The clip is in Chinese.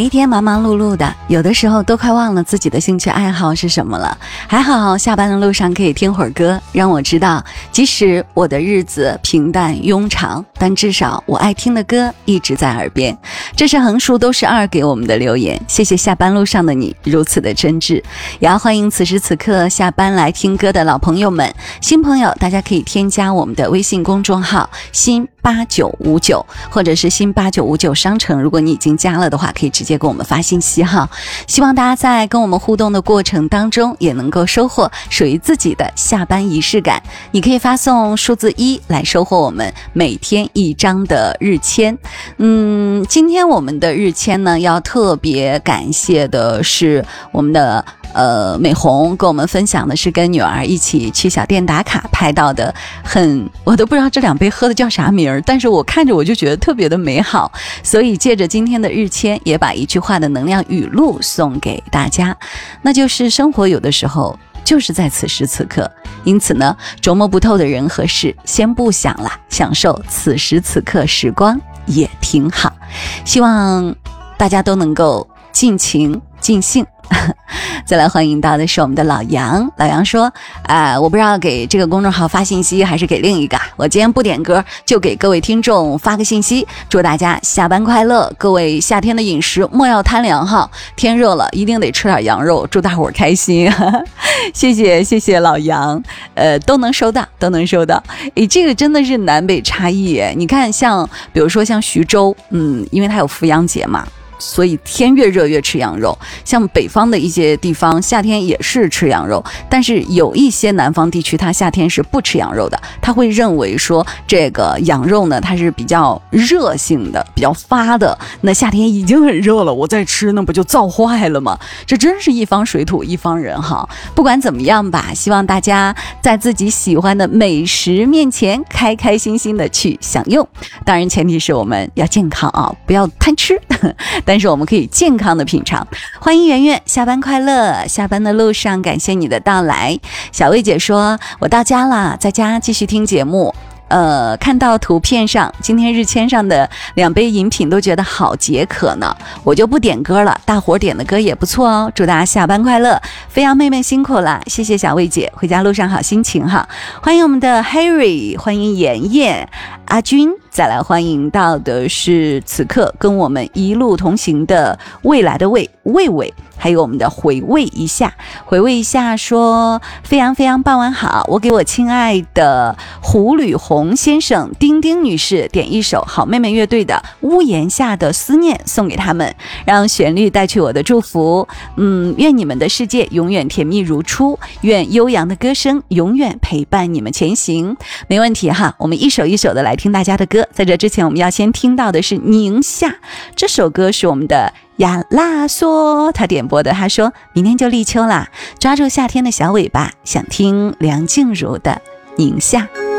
一天忙忙碌碌的，有的时候都快忘了自己的兴趣爱好是什么了。还好下班的路上可以听会儿歌，让我知道即使我的日子平淡庸常，但至少我爱听的歌一直在耳边。这是横竖都是二给我们的留言，谢谢下班路上的你如此的真挚。也要欢迎此时此刻下班来听歌的老朋友们，新朋友大家可以添加我们的微信公众号新8959，或者是新8959商城，如果你已经加了的话，可以直接给我们发信息哈。希望大家在跟我们互动的过程当中也能够收获属于自己的下班仪式感。你可以发送数字1来收获我们每天一张的日签。今天我们的日签呢，要特别感谢的是我们的美红跟我们分享的是跟女儿一起去小店打卡拍到的，我都不知道这两杯喝的叫啥名儿，但是我看着我就觉得特别的美好，所以借着今天的日签，也把一句话的能量语录送给大家，那就是生活有的时候就是在此时此刻，因此呢，琢磨不透的人和事先不想了，享受此时此刻时光也挺好。希望大家都能够尽情尽兴。再来欢迎到的是我们的老杨。老杨说我不知道给这个公众号发信息还是给另一个，我今天不点歌，就给各位听众发个信息，祝大家下班快乐。各位夏天的饮食莫要贪凉哈，天热了一定得吃点羊肉，祝大伙儿开心。谢谢老杨，都能收到。这个真的是南北差异。你看像比如说像徐州，因为它有伏阳节嘛，所以天越热越吃羊肉，像北方的一些地方夏天也是吃羊肉，但是有一些南方地区它夏天是不吃羊肉的，他会认为说这个羊肉呢它是比较热性的，比较发的，那夏天已经很热了，我再吃那不就燥坏了吗？这真是一方水土一方人哈。不管怎么样吧，希望大家在自己喜欢的美食面前开开心心的去享用，当然前提是我们要健康啊，不要贪吃，但是我们可以健康的品尝。欢迎圆圆，下班快乐，下班的路上感谢你的到来。小魏姐说我到家了，在家继续听节目。看到图片上今天日签上的2杯饮品都觉得好解渴呢，我就不点歌了，大伙点的歌也不错哦。祝大家下班快乐，飞扬妹妹辛苦了，谢谢小魏姐，回家路上好心情哈。欢迎我们的 Harry， 欢迎妍妍阿军，再来欢迎到的是此刻跟我们一路同行的未来的魏魏，还有我们的回味一下说飞扬傍晚好，我给我亲爱的胡吕红先生丁丁女士点一首好妹妹乐队的屋檐下的思念送给他们，让旋律带去我的祝福。愿你们的世界永远甜蜜如初，愿悠扬的歌声永远陪伴你们前行。没问题哈，我们一首一首的来听大家的歌。在这之前我们要先听到的是宁夏，这首歌是我们的亚拉索他点播的，他说明天就立秋啦，抓住夏天的小尾巴，想听梁静茹的宁夏。